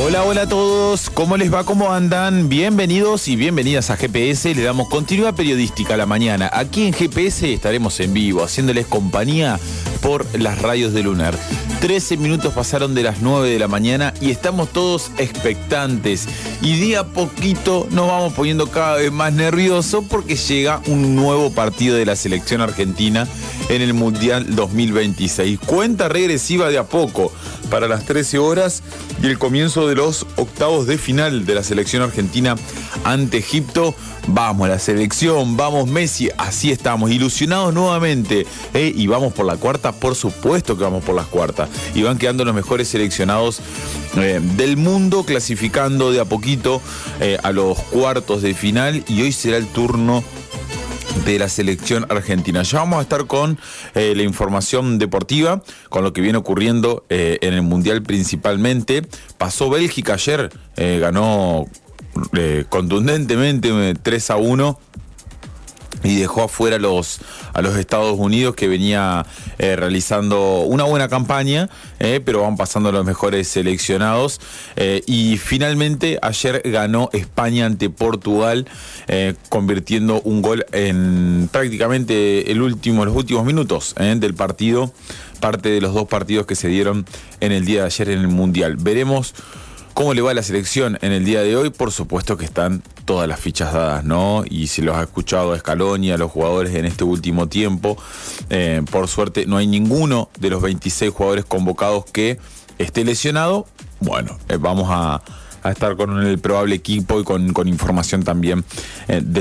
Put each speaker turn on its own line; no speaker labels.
Hola, hola a todos, ¿cómo les va? ¿Cómo andan? Bienvenidos y bienvenidas a GPS. Le damos continuidad periodística a la mañana. Aquí en GPS estaremos en vivo, haciéndoles compañía por las radios de Lunar. 13 minutos pasaron de las 9 de la mañana y estamos todos expectantes. Y día a poquito nos vamos poniendo cada vez más nerviosos porque llega un nuevo partido de la selección argentina en el Mundial 2026. Cuenta regresiva de a poco para las 13 horas y el comienzo de los octavos de final de la selección argentina ante Egipto. Vamos la selección, vamos Messi, así estamos, ilusionados nuevamente. Y vamos por la cuarta, por supuesto que vamos por las cuartas. Y van quedando los mejores seleccionados del mundo, clasificando de a poquito a los cuartos de final. Y hoy será el turno de la selección argentina. Ya vamos a estar con la información deportiva, con lo que viene ocurriendo en el Mundial principalmente. Pasó Bélgica ayer, ganó contundentemente 3-1 y dejó afuera a los Estados Unidos, que venía realizando una buena campaña, pero van pasando los mejores seleccionados. Y finalmente ayer ganó España ante Portugal, convirtiendo un gol en prácticamente los últimos minutos del partido, parte de los dos partidos que se dieron en el día de ayer en el Mundial. Veremos cómo le va a la selección en el día de hoy. Por supuesto que están todas las fichas dadas, ¿no? Y si los ha escuchado a Scaloni, a los jugadores en este último tiempo, por suerte no hay ninguno de los 26 jugadores convocados que esté lesionado. Bueno, vamos a estar con el probable equipo y con información también de